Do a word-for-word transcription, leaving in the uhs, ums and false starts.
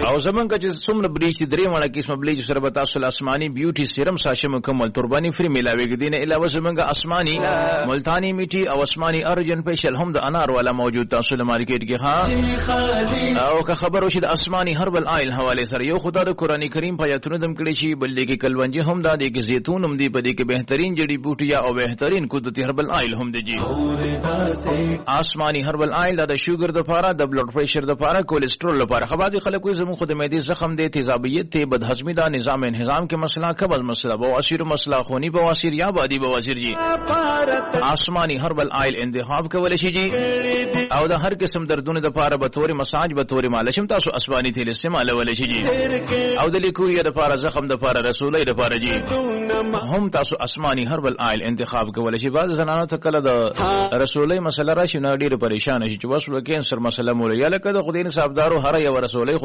او زمونږ چې څومره بلیچ درې مړه قسمه بلیچ سره به تاسو آسماني بیوټي سیرم ساشه مکمل تربانی فری ملاويږي دي نه علاوه زمونږ آسماني ملتانی میټي او آسماني ارجن فیشل هم د انار والا موجود تاسو له مارکیټ کې ها او که خبر وشي د آسماني هربل آیل حواله سره یو خدای د قران کریم په آیاتونو دم کړي شي بل کې کلونجي هم دا دي کې زيتون هم دي په دې کې بهترین جړی بوټي او بهترین قدرتي هربل آیل هم دي جی آسماني هربل آیل د شوګر د لپاره د بلډ پريشر د لپاره کولیسټرول لپاره خبازي خلکو زمو خود معدې زخم دي تیزابیت ته بدهضمی دا نظام انهضام کې مسله قبض مسله بواسیر مسله خونی بواسیر یا بادي بواسیر جی آسماني هربل آیل انتخاب کول شي جی او د هر قسم دردونو د لپاره به تور مساج به تور مالش هم تاسو آسماني تیل استعمال ول شي جی او د لیکوري د لپاره زخم د لپاره رسولي د لپاره جی هم تاسو آسماني هربل آیل انتخاب کول شي بعض زنانو ته کله د رسولي مسله راشي نو ډیر پریشان شي چې وسو کینسر مسله مولیا لکه د خدای صاحبدارو هر یو رسولي